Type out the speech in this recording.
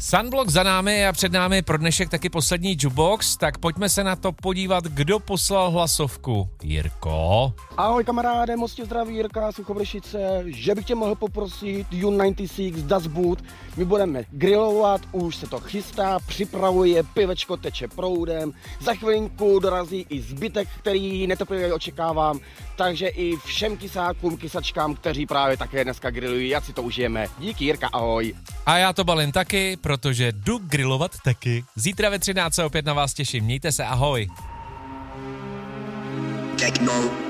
Sunblock za námi a před námi pro dnešek taky poslední jukebox, tak pojďme se na to podívat, kdo poslal hlasovku. Jirko. Ahoj kamaráde, moc tě zdraví Jirka, Suchovrešice, že bych tě mohl poprosit U96 Das Boot. My budeme grillovat, už se to chystá, připravuje, pivečko teče proudem, za chvilinku dorazí i zbytek, který netrpělivě očekávám, takže i všem kysákům, kysačkám, kteří právě také dneska grillují, jak si to užijeme. Díky Jirka, ahoj. A já to balím taky, protože jdu grillovat taky. Zítra ve 13 opět na vás těším, mějte se, ahoj. Techno.